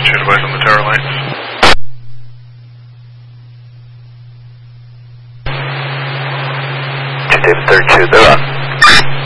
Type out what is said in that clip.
Altitude advise on the tower lights. David 32, they're on.